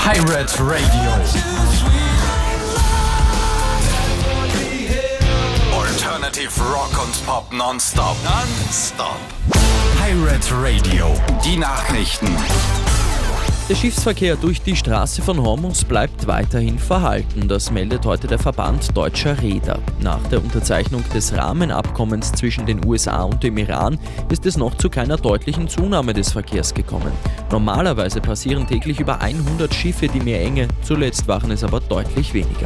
Pirate Radio. Alternative Rock und Pop nonstop. Pirate Radio. Die Nachrichten. Der Schiffsverkehr durch die Straße von Hormuz bleibt weiterhin verhalten. Das meldet heute der Verband Deutscher Reeder. Nach der Unterzeichnung des Rahmenabkommens zwischen den USA und dem Iran ist es noch zu keiner deutlichen Zunahme des Verkehrs gekommen. Normalerweise passieren täglich über 100 Schiffe die Meerenge, zuletzt waren es aber deutlich weniger.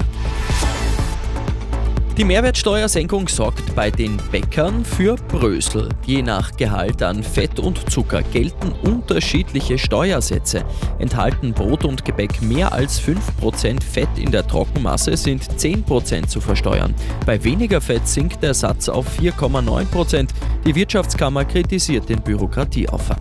Die Mehrwertsteuersenkung sorgt bei den Bäckern für Brösel. Je nach Gehalt an Fett und Zucker gelten unterschiedliche Steuersätze. Enthalten Brot und Gebäck mehr als 5% Fett in der Trockenmasse, sind 10% zu versteuern. Bei weniger Fett sinkt der Satz auf 4,9%. Die Wirtschaftskammer kritisiert den Bürokratieaufwand.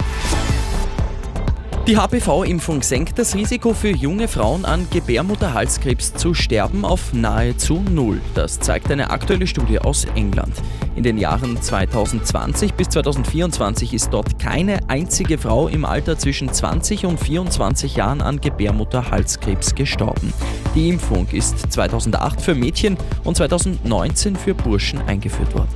Die HPV-Impfung senkt das Risiko für junge Frauen an Gebärmutterhalskrebs zu sterben auf nahezu null. Das zeigt eine aktuelle Studie aus England. In den Jahren 2020 bis 2024 ist dort keine einzige Frau im Alter zwischen 20 und 24 Jahren an Gebärmutterhalskrebs gestorben. Die Impfung ist 2008 für Mädchen und 2019 für Burschen eingeführt worden.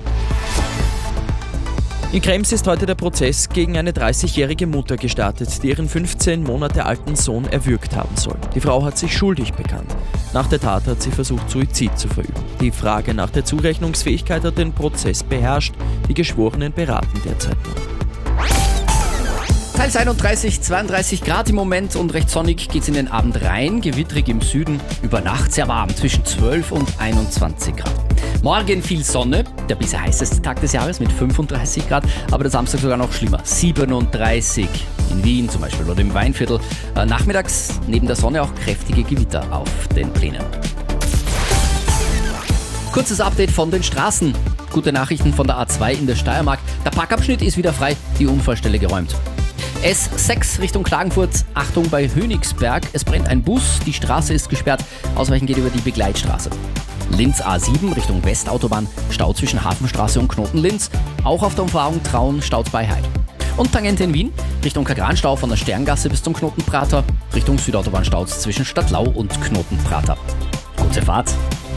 In Krems ist heute der Prozess gegen eine 30-jährige Mutter gestartet, die ihren 15 Monate alten Sohn erwürgt haben soll. Die Frau hat sich schuldig bekannt. Nach der Tat hat sie versucht, Suizid zu verüben. Die Frage nach der Zurechnungsfähigkeit hat den Prozess beherrscht. Die Geschworenen beraten derzeit noch. Teils 31, 32 Grad im Moment und recht sonnig geht's in den Abend rein. Gewittrig im Süden, über Nacht sehr warm, zwischen 12 und 21 Grad. Morgen viel Sonne, der bisher heißeste Tag des Jahres mit 35 Grad, aber der Samstag sogar noch schlimmer, 37 in Wien zum Beispiel oder im Weinviertel. Nachmittags neben der Sonne auch kräftige Gewitter auf den Plänen. Kurzes Update von den Straßen. Gute Nachrichten von der A2 in der Steiermark. Der Parkabschnitt ist wieder frei, die Unfallstelle geräumt. S6 Richtung Klagenfurt, Achtung bei Hönigsberg, es brennt ein Bus, die Straße ist gesperrt, Ausweichen geht über die Begleitstraße. Linz A7 Richtung Westautobahn, Stau zwischen Hafenstraße und Knoten-Linz, auch auf der Umfahrung Traun, staut bei Heid. Und Tangente in Wien, Richtung Kagranstau von der Sterngasse bis zum Knoten-Prater, Richtung Südautobahn staut zwischen Stadtlau und Knoten-Prater. Gute Fahrt!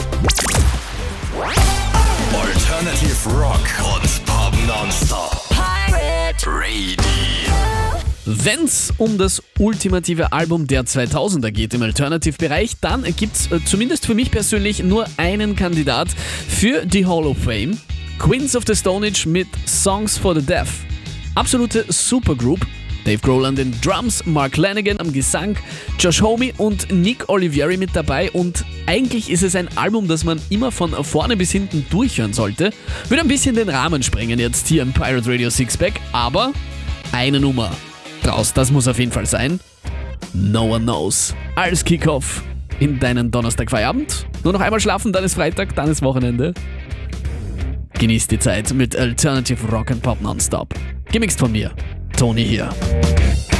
Alternative Rock und Pop nonstop. Pirate Radio. Wenn's um das ultimative Album der 2000er geht im Alternative-Bereich, dann gibt's zumindest für mich persönlich nur einen Kandidat für die Hall of Fame. Queens of the Stone Age mit Songs for the Deaf. Absolute Supergroup. Dave Grohl an den Drums, Mark Lanegan am Gesang, Josh Homme und Nick Olivieri mit dabei und eigentlich ist es ein Album, das man immer von vorne bis hinten durchhören sollte. Würde ein bisschen den Rahmen sprengen jetzt hier im Pirate Radio Sixpack, aber eine Nummer draus, das muss auf jeden Fall sein. No One Knows. Als Kickoff in deinen Donnerstagfeierabend. Nur noch einmal schlafen, dann ist Freitag, dann ist Wochenende. Genießt die Zeit mit Alternative Rock and Pop nonstop. Gemixt von mir, Toni hier.